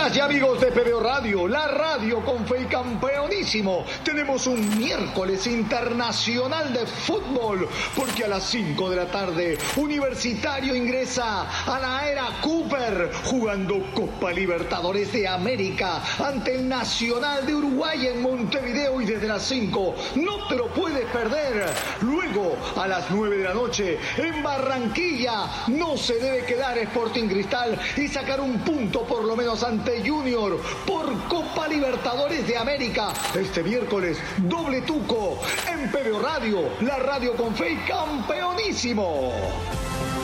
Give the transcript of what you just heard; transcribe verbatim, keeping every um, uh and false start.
Amigas y amigos de P B O Radio, la radio con fe y campeonísimo, tenemos un miércoles internacional de fútbol, porque a las cinco de la tarde, Universitario ingresa a la era Cooper, jugando Copa Libertadores de América ante el Nacional de Uruguay en Montevideo, y desde las cinco no te lo puedes perder. Luego, a las nueve de la noche, en Barranquilla, no se debe quedar Sporting Cristal y sacar un punto por lo menos ante Junior por Copa Libertadores de América. Este miércoles, doble tuco en P B O Radio, la radio con fe y campeonísimo.